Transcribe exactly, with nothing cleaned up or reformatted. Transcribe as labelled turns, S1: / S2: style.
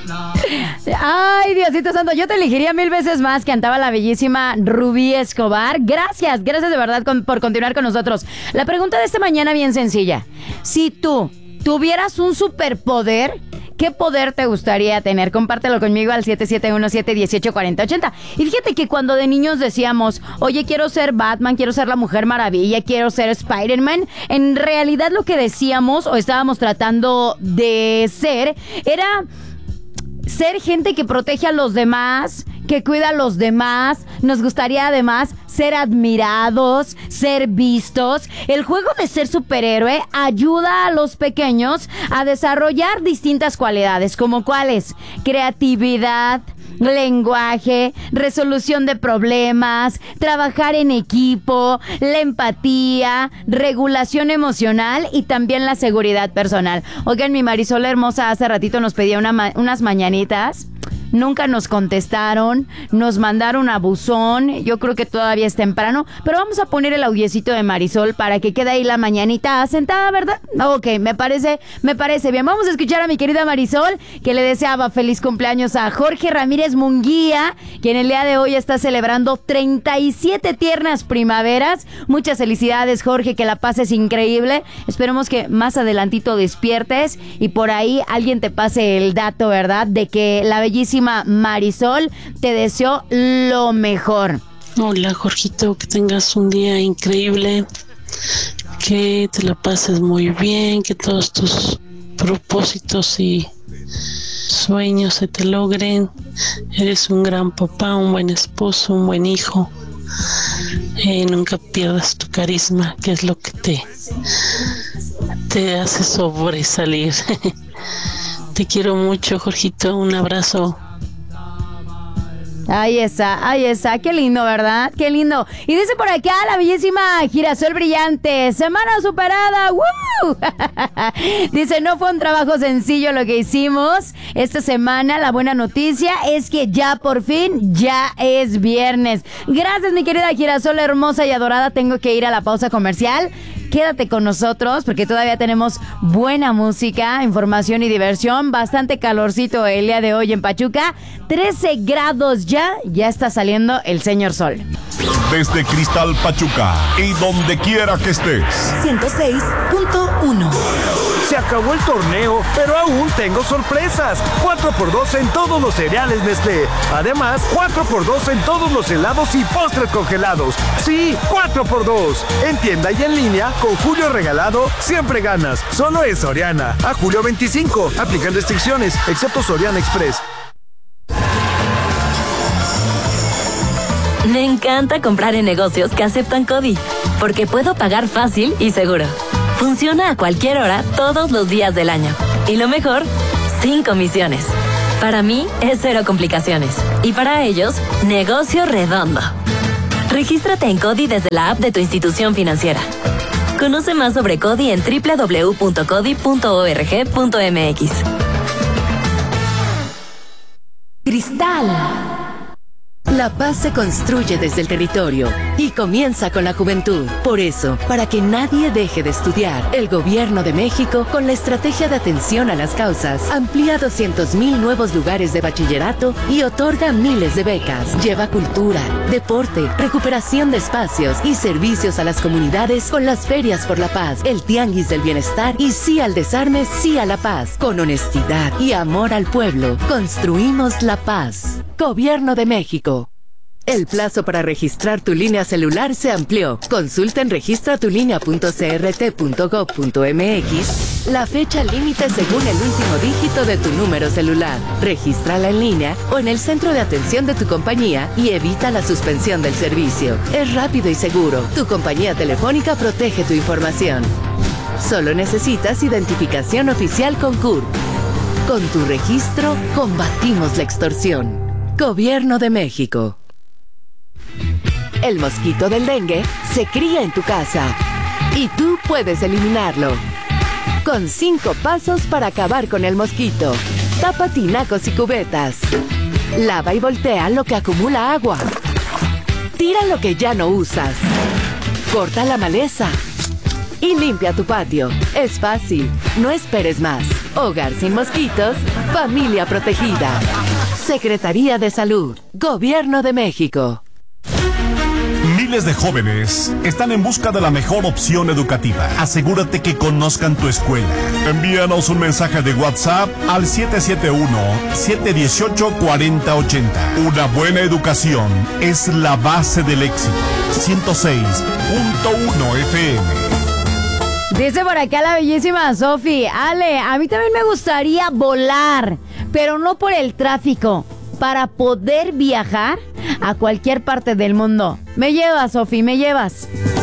S1: Ay, Diosito Santo, yo te elegiría mil veces más, cantaba la bellísima Rubí Escobar. Gracias, gracias de verdad con, por continuar con nosotros. La pregunta de esta mañana bien sencilla. Si tú tuvieras un superpoder, ¿qué poder te gustaría tener? Compártelo conmigo al siete siete uno siete uno ocho cuatro cero ocho cero. Y fíjate que cuando de niños decíamos, oye, quiero ser Batman, quiero ser la Mujer Maravilla, quiero ser Spider-Man, en realidad lo que decíamos o estábamos tratando de ser era ser gente que protege a los demás, que cuida a los demás. Nos gustaría además ser admirados, ser vistos. El juego de ser superhéroe ayuda a los pequeños a desarrollar distintas cualidades, como cuáles: creatividad, lenguaje, resolución de problemas, trabajar en equipo, la empatía, regulación emocional y también la seguridad personal. Oigan, mi Marisol hermosa hace ratito nos pedía una ma- unas mañanitas. Nunca nos contestaron, nos mandaron a buzón. Yo creo que todavía es temprano, pero vamos a poner el audiecito de Marisol para que quede ahí la mañanita sentada, ¿verdad? Ok, me parece, me parece bien. Vamos a escuchar a mi querida Marisol, que le deseaba feliz cumpleaños a Jorge Ramírez Munguía, quien el día de hoy está celebrando treinta y siete tiernas primaveras. Muchas felicidades, Jorge, que la pases increíble. Esperemos que más adelantito despiertes y por ahí alguien te pase el dato, ¿verdad? De que la bellísima Marisol te deseo lo mejor.
S2: Hola, Jorgito, que tengas un día increíble, que te la pases muy bien, que todos tus propósitos y sueños se te logren. Eres un gran papá, un buen esposo, un buen hijo. Eh, nunca pierdas tu carisma, que es lo que te, te hace sobresalir. Te quiero mucho, Jorgito, un abrazo.
S1: Ahí está, ahí está, qué lindo, ¿verdad? Qué lindo. Y dice por acá la bellísima Girasol Brillante, semana superada, ¡woo! Dice, no fue un trabajo sencillo lo que hicimos esta semana. La buena noticia es que ya por fin, ya es viernes. Gracias, mi querida Girasol hermosa y adorada. Tengo que ir a la pausa comercial. Quédate con nosotros porque todavía tenemos buena música, información y diversión. Bastante calorcito el día de hoy en Pachuca. trece grados ya, ya está saliendo el señor sol.
S3: Desde Cristal Pachuca y donde quiera que estés.
S4: ciento seis punto uno.
S5: Se acabó el torneo, pero aún tengo sorpresas. cuatro por dos en todos los cereales Nestlé. Además, cuatro por dos en todos los helados y postres congelados. Sí, cuatro por dos. En tienda y en línea, con Julio Regalado, siempre ganas. Solo en Soriana. A julio veinticinco. Aplican restricciones, excepto Soriana Express.
S6: Me encanta comprar en negocios que aceptan CODI, porque puedo pagar fácil y seguro. Funciona a cualquier hora, todos los días del año. Y lo mejor, sin comisiones. Para mí, es cero complicaciones. Y para ellos, negocio redondo. Regístrate en CODI desde la app de tu institución financiera. Conoce más sobre CODI en doble u doble u doble u punto codi punto org punto m x.
S4: Cristal. La paz se construye desde el territorio y comienza con la juventud. Por eso, para que nadie deje de estudiar, el Gobierno de México, con la estrategia de atención a las causas, amplía doscientos mil nuevos lugares de bachillerato y otorga miles de becas. Lleva cultura, deporte, recuperación de espacios y servicios a las comunidades con las ferias por la paz, el tianguis del bienestar y sí al desarme, sí a la paz. Con honestidad y amor al pueblo, construimos la paz. Gobierno de México. El plazo para registrar tu línea celular se amplió. Consulta en registra tu línea punto c r t punto gov punto m x la fecha límite según el último dígito de tu número celular. Regístrala en línea o en el centro de atención de tu compañía y evita la suspensión del servicio. Es rápido y seguro. Tu compañía telefónica protege tu información. Solo necesitas identificación oficial con C U R P. Con tu registro, combatimos la extorsión. Gobierno de México. El mosquito del dengue se cría en tu casa y tú puedes eliminarlo. Con cinco pasos para acabar con el mosquito. Tapa tinacos y cubetas. Lava y voltea lo que acumula agua. Tira lo que ya no usas. Corta la maleza. Y limpia tu patio. Es fácil. No esperes más. Hogar sin mosquitos Familia protegida. Secretaría de Salud. Gobierno de México.
S3: Miles de jóvenes están en busca de la mejor opción educativa. Asegúrate que conozcan tu escuela. Envíanos un mensaje de WhatsApp al siete siete uno, siete uno ocho, cuatro cero ocho cero. Una buena educación es la base del éxito. ciento seis punto uno F M.
S1: Dice por acá la bellísima Sofi, Ale, a mí también me gustaría volar, pero no por el tráfico, para poder viajar a cualquier parte del mundo. Me llevas, Sofi, me llevas.